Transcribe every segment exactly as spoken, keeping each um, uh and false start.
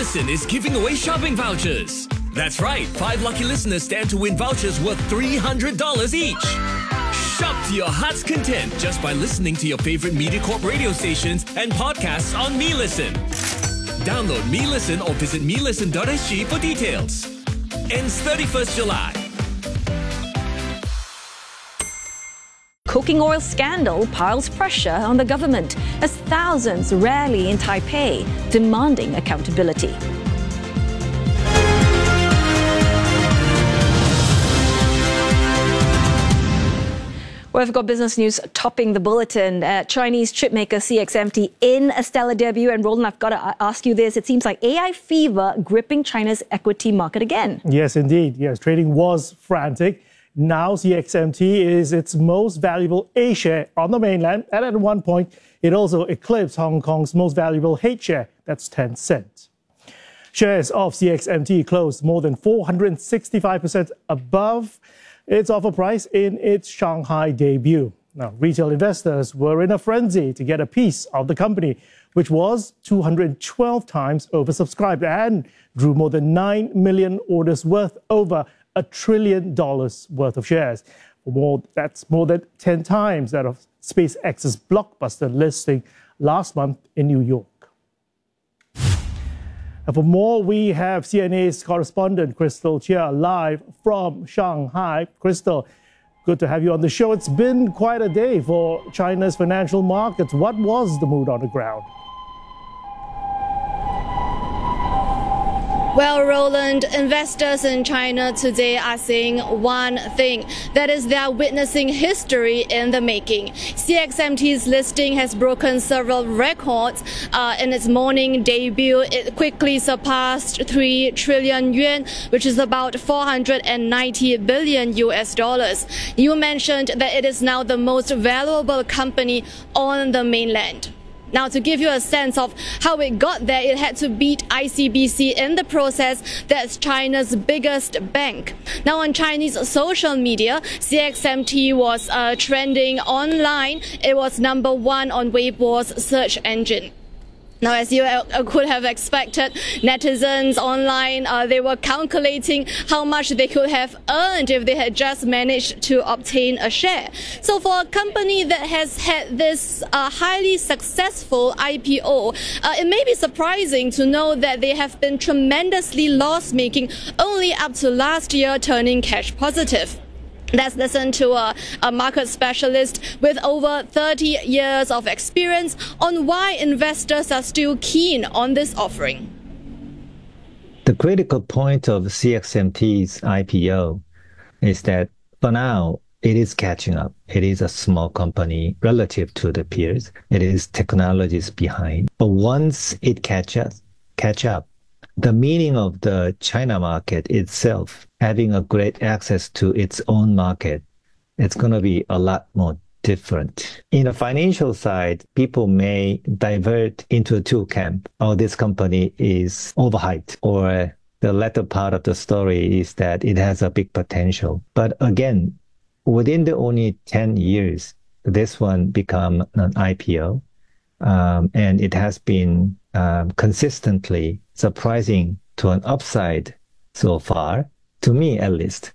Listen is giving away shopping vouchers. That's right, five lucky listeners stand to win vouchers worth three hundred dollars each. Shop to your heart's content just by listening to your favorite MediaCorp radio stations and podcasts on MeListen. Download MeListen or visit me listen dot s g for details. Ends thirty-first July. Cooking oil scandal piles pressure on the government as thousands rally in Taipei demanding accountability. Well, we've got business news topping the bulletin. Uh, Chinese chipmaker C X M T in a stellar debut. And Roland, I've got to ask you this. It seems like A I fever gripping China's equity market again. Yes, indeed. Yes, trading was frantic. Now C X M T is its most valuable A share on the mainland. And at one point, it also eclipsed Hong Kong's most valuable H share. That's Tencent. Shares of C X M T closed more than four hundred sixty-five percent above its offer price in its Shanghai debut. Now, retail investors were in a frenzy to get a piece of the company, which was two hundred twelve times oversubscribed and drew more than nine million orders worth over a trillion dollars worth of shares. For more, that's more than ten times that of SpaceX's blockbuster listing last month in New York. And for more, we have C N A's correspondent Crystal Chia live from Shanghai. Crystal, good to have you on the show. It's been quite a day for China's financial markets. What was the mood on the ground? Well, Roland, investors in China today are saying one thing. That is, they are witnessing history in the making. C X M T's listing has broken several records. Uh, in its morning debut, it quickly surpassed three trillion yuan, which is about four hundred ninety billion U S dollars. You mentioned that it is now the most valuable company on the mainland. Now, to give you a sense of how it got there, it had to beat I C B C in the process. That's China's biggest bank. Now, on Chinese social media, C X M T was uh, trending online. It was number one on Weibo's search engine. Now, as you could have expected, netizens online, uh, they were calculating how much they could have earned if they had just managed to obtain a share. So for a company that has had this uh, highly successful I P O, uh, it may be surprising to know that they have been tremendously loss-making only up to last year turning cash positive. Let's listen to a, a market specialist with over thirty years of experience on why investors are still keen on this offering. The critical point of C X M T's I P O is that for now, it is catching up. It is a small company relative to the peers. It is technologies behind. But once it catches, catch up, the meaning of the China market itself, having a great access to its own market, it's going to be a lot more different. In the financial side, people may divert into two camps. Oh, this company is overhyped, or the latter part of the story is that it has a big potential. But again, within the only ten years, this one become an I P O, um, and it has been um, consistently surprising to an upside so far, to me at least.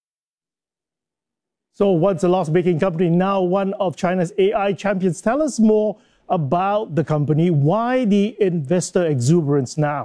So once a loss-making company, now one of China's A I champions. Tell us more about the company. Why the investor exuberance now?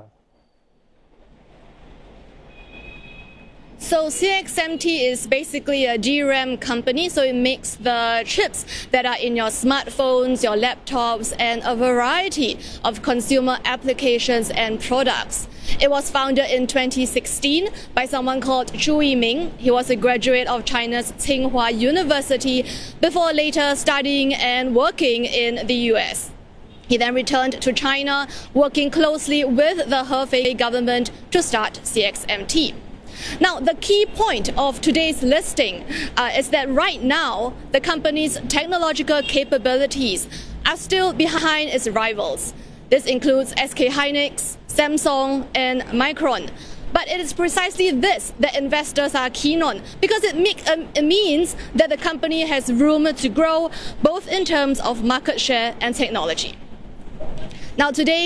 So C X M T is basically a D RAM company, so it makes the chips that are in your smartphones, your laptops, and a variety of consumer applications and products. It was founded in twenty sixteen by someone called Zhu Yiming. He was a graduate of China's Tsinghua University before later studying and working in the U S. He then returned to China, working closely with the Hefei government to start C X M T. Now, the key point of today's listing uh, is that right now, the company's technological capabilities are still behind its rivals. This includes S K Hynix, Samsung, and Micron. But it is precisely this that investors are keen on, because it, make, um, it means that the company has room to grow, both in terms of market share and technology. Now, today,